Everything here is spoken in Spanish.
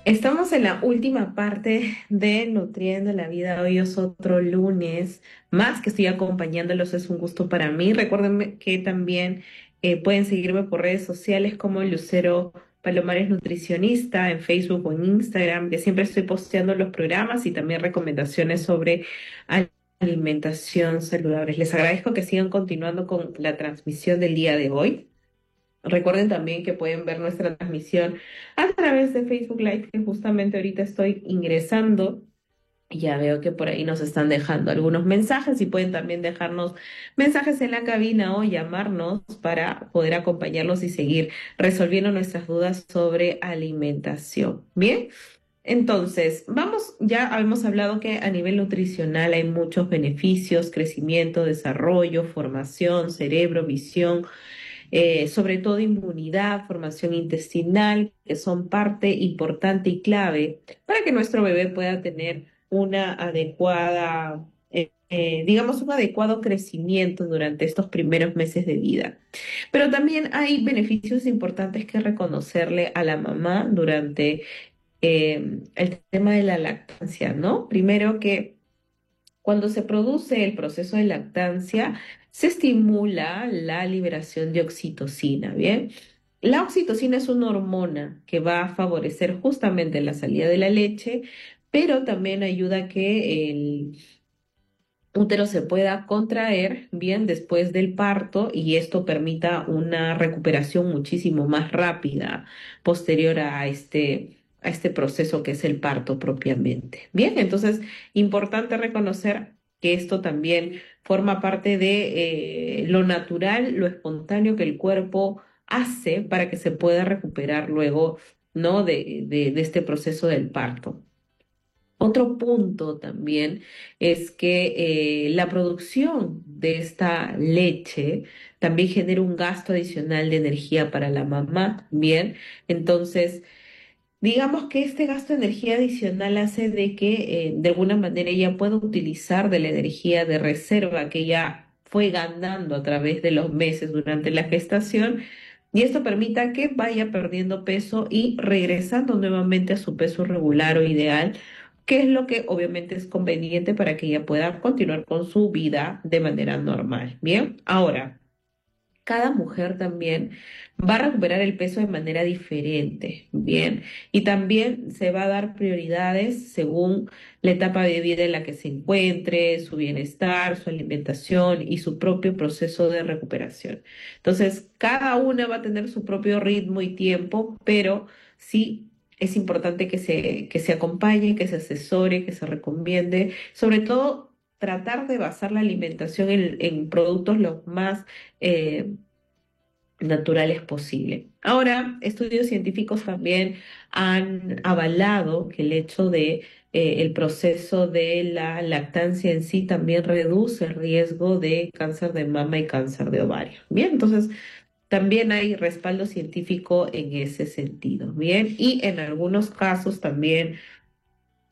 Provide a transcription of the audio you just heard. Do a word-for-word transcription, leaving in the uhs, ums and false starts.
Estamos en la última parte de Nutriendo la Vida. Hoy es otro lunes más que estoy acompañándolos. Es un gusto para mí. Recuerden que también eh, pueden seguirme por redes sociales como Lucero Palomares Nutricionista en Facebook o en Instagram, que siempre estoy posteando los programas y también recomendaciones sobre al- alimentación saludable. Les agradezco que sigan continuando con la transmisión del día de hoy. Recuerden también que pueden ver nuestra transmisión a través de Facebook Live, que justamente ahorita estoy ingresando. Y ya veo que por ahí nos están dejando algunos mensajes y pueden también dejarnos mensajes en la cabina o llamarnos para poder acompañarlos y seguir resolviendo nuestras dudas sobre alimentación. Bien, entonces, vamos, ya hemos hablado que a nivel nutricional hay muchos beneficios: crecimiento, desarrollo, formación, cerebro, visión, eh, sobre todo inmunidad, formación intestinal, que son parte importante y clave para que nuestro bebé pueda tener una adecuada, eh, eh, digamos, un adecuado crecimiento durante estos primeros meses de vida. Pero también hay beneficios importantes que reconocerle a la mamá durante eh, el tema de la lactancia, ¿no? Primero que cuando se produce el proceso de lactancia, se estimula la liberación de oxitocina, ¿bien? La oxitocina es una hormona que va a favorecer justamente la salida de la leche, pero también ayuda a que el útero se pueda contraer bien después del parto y esto permita una recuperación muchísimo más rápida posterior a este, a este proceso que es el parto propiamente. Bien, entonces, importante reconocer que esto también forma parte de eh, lo natural, lo espontáneo que el cuerpo hace para que se pueda recuperar luego, ¿no? de, de de este proceso del parto. Otro punto también es que eh, la producción de esta leche también genera un gasto adicional de energía para la mamá, ¿bien? Entonces, digamos que este gasto de energía adicional hace de que eh, de alguna manera ella pueda utilizar de la energía de reserva que ella fue ganando a través de los meses durante la gestación, y esto permita que vaya perdiendo peso y regresando nuevamente a su peso regular o ideal, que es lo que obviamente es conveniente para que ella pueda continuar con su vida de manera normal. Bien, ahora cada mujer también va a recuperar el peso de manera diferente, ¿bien? Y también se va a dar prioridades según la etapa de vida en la que se encuentre, su bienestar, su alimentación y su propio proceso de recuperación. Entonces, cada una va a tener su propio ritmo y tiempo, pero sí es importante que se, que se acompañe, que se asesore, que se recomiende, sobre todo tratar de basar la alimentación en, en productos los más eh, naturales posible. Ahora, estudios científicos también han avalado que el hecho de eh, el proceso de la lactancia en sí también reduce el riesgo de cáncer de mama y cáncer de ovario. Bien, entonces también hay respaldo científico en ese sentido. Bien, y en algunos casos también